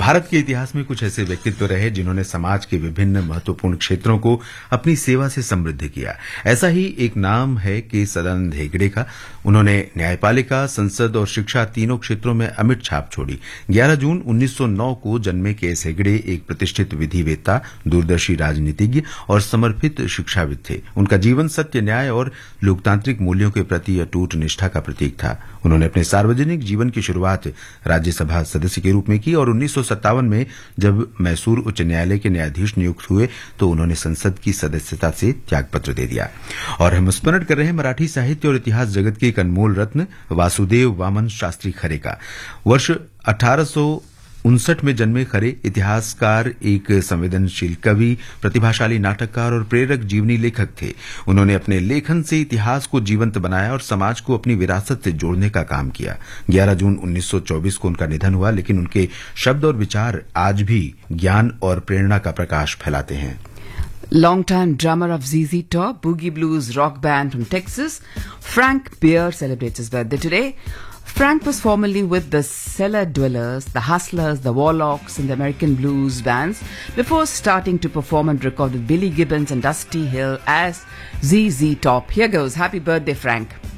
भारत के इतिहास में कुछ ऐसे व्यक्तित्व रहे जिन्होंने समाज के विभिन्न महत्वपूर्ण क्षेत्रों को अपनी सेवा से समृद्ध किया। ऐसा ही एक नाम है के सदानंद हेगड़े का। उन्होंने न्यायपालिका, संसद और शिक्षा तीनों क्षेत्रों में अमिट छाप छोड़ी। 11 जून 1909 को जन्मे के एस हेगड़े एक प्रतिष्ठित विधिवेत्ता, दूरदर्शी राजनीतिज्ञ और समर्पित शिक्षाविद थे। उनका जीवन सत्य, न्याय और लोकतांत्रिक मूल्यों के प्रति अटूट निष्ठा का प्रतीक था। उन्होंने अपने सार्वजनिक जीवन की शुरुआत राज्यसभा सदस्य के रूप में की और 1957 में जब मैसूर उच्च न्यायालय के न्यायाधीश नियुक्त हुए तो उन्होंने संसद की सदस्यता से त्यागपत्र दे दिया। और हम स्मरण कर रहे हैं मराठी साहित्य और इतिहास जगत के एक अनमोल रत्न वासुदेव वामन शास्त्री खरे का। वर्ष 1859 में जन्मे खरे इतिहासकार, एक संवेदनशील कवि, प्रतिभाशाली नाटककार और प्रेरक जीवनी लेखक थे। उन्होंने अपने लेखन से इतिहास को जीवंत बनाया और समाज को अपनी विरासत से जोड़ने का काम किया। 11 जून 1924 को उनका निधन हुआ, लेकिन उनके शब्द और विचार आज भी ज्ञान और प्रेरणा का प्रकाश फैलाते हैं। Longtime drummer of ZZ Top, Boogie Blues rock band from Texas, Frank Beer celebrates his birthday today. Frank was formerly with the Cellar Dwellers, the Hustlers, the Warlocks, and the American Blues bands before starting to perform and record with Billy Gibbons and Dusty Hill as ZZ Top. Here goes. Happy birthday, Frank.